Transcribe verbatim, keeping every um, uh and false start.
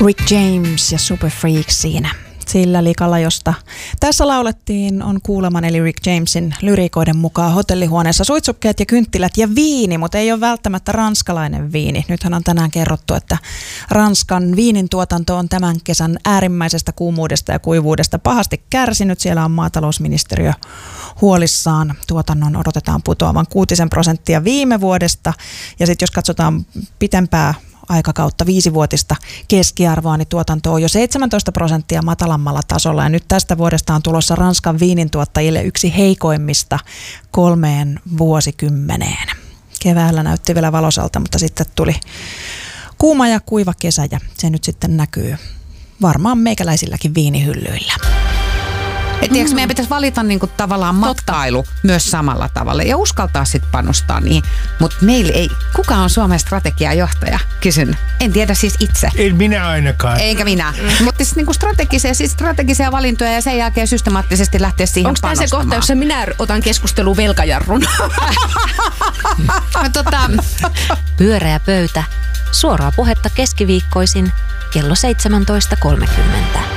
Rick James ja Super Freaks siinä. Sillä likalla, josta tässä laulettiin, on kuuleman eli Rick Jamesin lyriikoiden mukaan hotellihuoneessa suitsukkeet ja kynttilät ja viini, mutta ei ole välttämättä ranskalainen viini. Nythän on tänään kerrottu, että Ranskan viinin tuotanto on tämän kesän äärimmäisestä kuumuudesta ja kuivuudesta pahasti kärsinyt. Siellä on maatalousministeriö huolissaan. Tuotannon odotetaan putoavan kuutisen prosenttia viime vuodesta. Ja sitten jos katsotaan pitempää aikakautta viisivuotista keskiarvoa, niin tuotanto on jo seitsemäntoista prosenttia matalammalla tasolla. Ja nyt tästä vuodesta on tulossa Ranskan viinintuottajille yksi heikoimmista kolmeen vuosikymmeneen. Keväällä näytti vielä valosalta, mutta sitten tuli kuuma ja kuiva kesä ja se nyt sitten näkyy varmaan meikäläisilläkin viinihyllyillä. Että mm. meidän pitäisi valita niinku tavallaan matkailu Totta. myös samalla tavalla ja uskaltaa sitten panostaa niihin. Mutta meillä ei, kuka on Suomen strategiajohtaja? Kysyn. En tiedä siis itse. En minä ainakaan. Eikä minä. Mm. Mutta siis niinku strategisia, siis strategisia valintoja ja sen jälkeen systemaattisesti lähteä siihen Onko panostamaan. Onko tämä se kohta, jossa minä otan keskusteluun velkajarrun? tota... Pyöreä pöytä. Suoraa puhetta keskiviikkoisin kello seitsemäntoista kolmekymmentä.